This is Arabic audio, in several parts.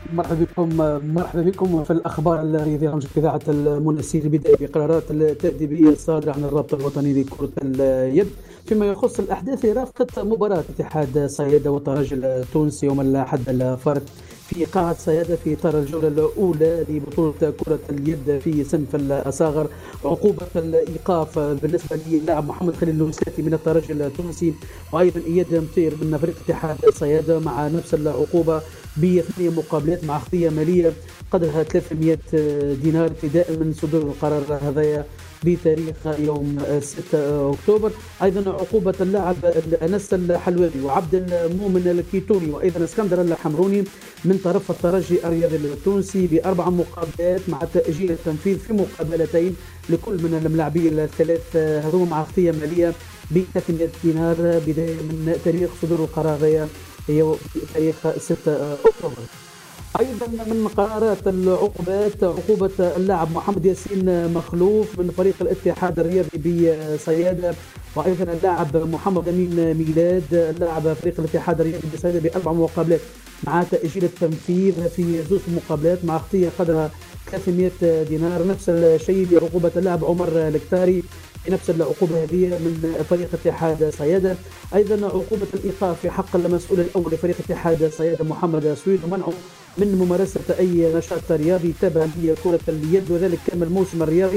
مرحبا بكم في الأخبار الرياضية رمز إذاعة المنسي. البداية بقرارات التأديبية الصادرة عن الرابطة الوطني لكرة اليد فيما يخص الأحداث رافقة مباراة اتحاد صيادة والترجي التونسي يوم الأحد الفارط في قاعة صيادة في إطار الجولة الأولى لبطولة كرة اليد في صنف الأصاغر. عقوبة الإيقاف بالنسبة للاعب محمد خليل النوساتي من الترجي التونسي، وأيضا إياد مطير من فريق اتحاد صيادة مع نفس العقوبة بثمانية مقابلات مع خطية مالية قدرها 300 دينار ابتداء من صدور القرار هذايا بتاريخ يوم 6 أكتوبر. أيضا عقوبة اللاعب أنس الحلواني وعبد المؤمن الكيتوني وأيضا اسكندر الحمروني من طرف الترجي الرياضي التونسي ب4 مقابلات مع تأجيل التنفيذ في مقابلتين لكل من الملاعبين الثلاث هذوما مع خطية مالية ب 300 دينار بداية من تاريخ صدور القرار هذايا هي تاريخ 6 أكتوبر. أيضا من قرارات العقوبات عقوبة اللاعب محمد ياسين مخلوف من فريق الاتحاد الرياضي بصيادة، وأيضا اللاعب محمد أمين ميلاد لاعب فريق الاتحاد الرياضي بصيادة ب4 مقابلات مع تأجيل التنفيذ في 2 مقابلات مع خطية قدرها 300 دينار. نفس الشيء بعقوبة اللاعب عمر الكتاري نفس العقوبة هذه من فريق اتحاد صيادة. أيضا عقوبة الإيقاف في حق المسؤول الأول لفريق اتحاد صيادة محمد سويد ومنعه من ممارسة أي نشاط رياضي تابعا لكرة اليد وذلك كما الموسم الرياضي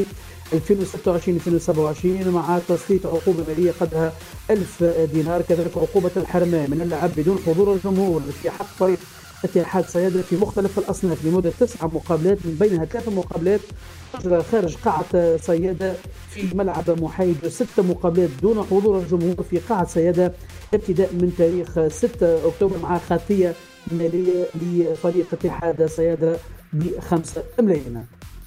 2026-2027 مع تسليط عقوبة مالية قدرها 1000 دينار. كذلك عقوبة الحرمان من اللعب بدون حضور الجمهور في حق فريق اتحاد صيادة في مختلف الأصناف لمدة 9 مقابلات من بينها 3 مقابلات تجرى خارج قاعة صيادة في ملعب محايد، و6 مقابلات دون حضور الجمهور في قاعة صيادة ابتداء من تاريخ 6 أكتوبر مع خاتية مالية لفريق اتحاد صيادة ب5 ملايين.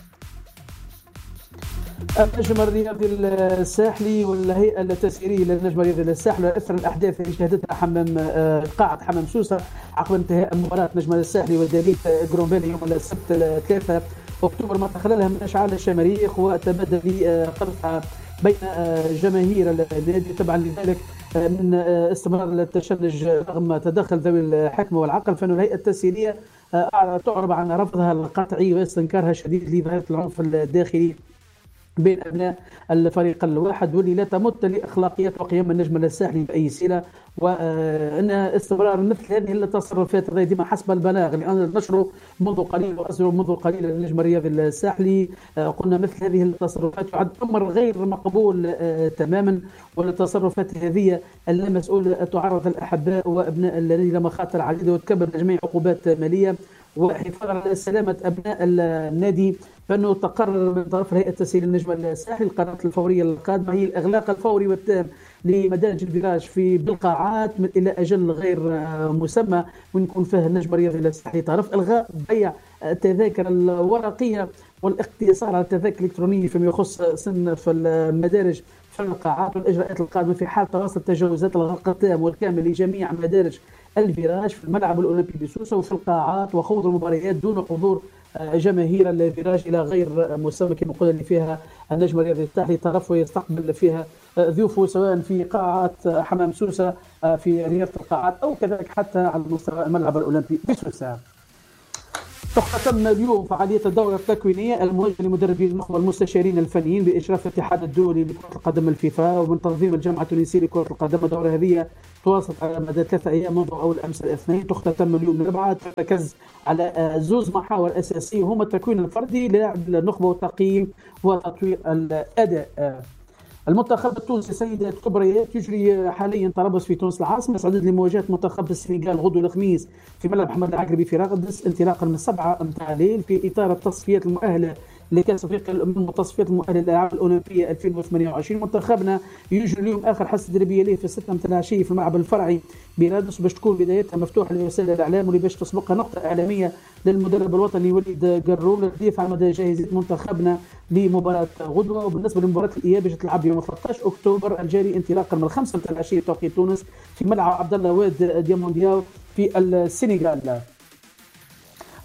النجم الرياضي الساحلي والهيئة التسييرية للنجم الرياضي الساحلي أثر الأحداث اللي شهدتها قاعة حمام سوسة عقب انتهاء مباراة نجم الساحلي ودليل جرومبيلي يوم السبت 3 أكتوبر ما تخللها من أشعال الشماريخ وتبادل قذفها بين جماهير النادي. طبعا لذلك من استمرار التشنج رغم تدخل ذوي الحكمة والعقل، فإن الهيئة التسييرية تعرب عن رفضها القطعي واستنكارها الشديد لظاهرة العنف الداخلي بين أبناء الفريق الواحد واللي لا تمت لأخلاقيات وقيم النجم الساحلي بأي صلة، وأن استمرار مثل هذه التصرفات ديما حسب البلاغ لأن نشره منذ قليل وأصدره منذ قليل النجم الرياضي الساحلي قلنا مثل هذه التصرفات يعد أمر غير مقبول تماما، والتصرفات هذه اللامسؤول تعرض الأحباء وأبناء النادي لمخاطر عديدة وتكبر لجميع عقوبات مالية وحفاظا على سلامة أبناء النادي. فانه تقرر من طرف الهيئه التسيير النجم الساحلي القرارات الفوريه القادمه هي الاغلاق الفوري والتام لمدارج الفيراج في بالقاعات الى اجل غير مسمى، ونكون فيه النجم الرياضي الساحلي طرف الغاء بيع التذاكر الورقيه والاقتصار على التذاكر الالكترونيه فيما يخص صنف المدارج في القاعات، والاجراءات القادمه في حال تواصل تجاوزات الغلق التام والكامل لجميع مدارج الفيراج في الملعب الاولمبي بسوسه وفي القاعات، وخوض المباريات دون حضور جماهير الفيراج الى غير مسمى كما قلنا اللي فيها النجم الرياضي الساحلي طرف ويستقبل فيها ضيوفه سواء في قاعه حمام سوسه في رياضه القاعات او كذلك حتى على مستوى الملعب الاولمبي بسوسه. تختتم اليوم فعالية الدورة التكوينية الموجهة لمدربين النخبة المستشارين الفنيين بإشراف الاتحاد الدولي لكرة القدم الفيفا ومن تنظيم الجامعة التونسية لكرة القدم. الدورة هذه تواصل على مدى 3 أيام منذ أول أمس الاثنين، تختتم اليوم الأربعاء، تركز على 2 محاور أساسية هما التكوين الفردي للاعب النخبة وتقييم وتطوير الأداء. المنتخب التونسي سيدات كبريات يجري حاليا تربص في تونس العاصمه يستعد لمواجهه منتخب السنغال غدوه الخميس في ملعب محمد العقربي في راغدس انطلاقا من 7 متاع الليل في اطار التصفيات المؤهله لكاس افريقيا الامم والتصفيات المؤهله للالعاب الاولمبيه 2028. منتخبنا يجري اليوم اخر حصه تدريبيه له في 6 متاع العشيه في الملعب الفرعي برادس باش تكون بدايتها مفتوحه لوسائل الاعلام واللي باش تسبقها نقطه اعلاميه للمدرب الوطني وليد قرور للحديث عن مدى جاهزيه منتخبنا لمباراه غدوه. وبالنسبه لمباراه الاياب باش تلعب يوم 13 اكتوبر الجاري انطلاقا من 5 متاع العشيه توقيت تونس في ملعب عبد الله واد دياموندياو في السنغال.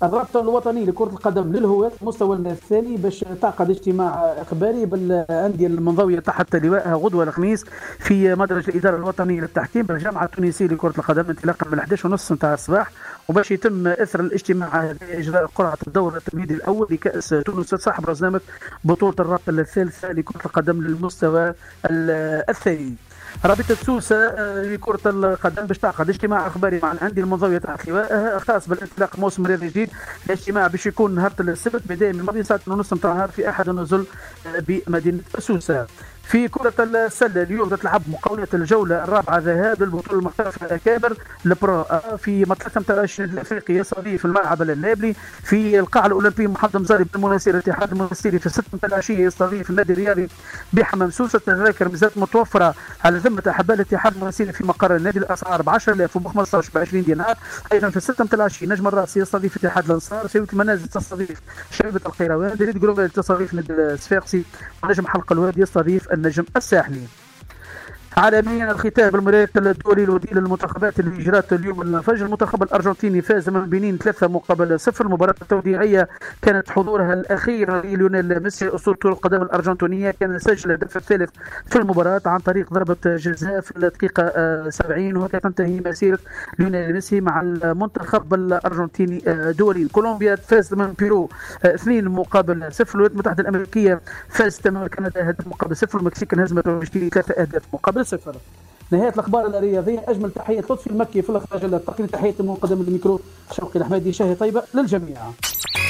الرابطة الوطنية لكرة القدم للهواة المستوى الثاني باش تعقد اجتماع إخباري بالأندية المنضوية تحت لوائها غدوة الخميس في مدرج الإدارة الوطنية للتحكيم بالجامعة التونسية لكرة القدم انطلاقا من 11:30 نتاع الصباح. وباش يتم إثر الاجتماع هذا إجراء قرعة الدور التمهيدي الأول لكأس تونس صاحب برنامج بطولة الرابطة الثالثة لكرة القدم للمستوى الثاني. رابطة سوسة لكرة القدم باش تعقد اجتماع اخباري مع الانديه المنضويه تحت لوائها خاص بالانطلاق موسم رياضي جديد. الاجتماع باش يكون نهار السبت بدايه من الماضي الساعه 2:30 نتاع النهار في احد النزل بمدينه سوسه. في كرة السلة اليوم تتلعب مقاولة الجولة الرابعة ذهاب للبطولة المحترفة الأكابر البرو في مطلع نتاع الشهر الأفريقي يصلي في الملعب النابلي. في القاعة الأولمبية محمد مزاري بالمناسير الاتحاد المنستيري في 6 نتاع العشية يصلي في النادي الرياضي بحمام سوسة. التذاكر مازالت متوفرة على ذمة أحبال الاتحاد المنستيري في مقر النادي. الأسعار ب 10,000 وب 15 ب 20 دينار. أيضا في 6 نتاع العشية نجم الرأس يصلي في اتحاد الأنصار. شبكة المنازل تستضيف شبيبة القيروان. دريد جروبال تستضيف نادي الصفاقسي. ونجم حلقة الوادي يستضيف النجم الساحلي. عالميا الختام بالمباريات الدولي الودي للمنتخبات اللي جرات اليوم الفجر. المنتخب الارجنتيني فاز من بنين 3-0. المباراه التوديعيه كانت حضورها الاخير ليونيل ميسي اسطوره كره القدم الارجنتينيه. كان سجل الهدف الثالث في المباراه عن طريق ضربه جزاء في الدقيقه 70. وهكذا تنتهي مسيره ليونيل ميسي مع المنتخب الارجنتيني دولي. كولومبيا فاز من بيرو 2-0. الولايات المتحده الامريكيه فاز تمام كندا هدف مقابل 0. المكسيك انهزمت 3 أهداف مقابل 0. نهاية الأخبار الرياضية. أجمل تحية لطفي المكي في الإخراج التقني. تحية من قدم الميكرو شوقي الحمادي. شهي طيبة للجميع.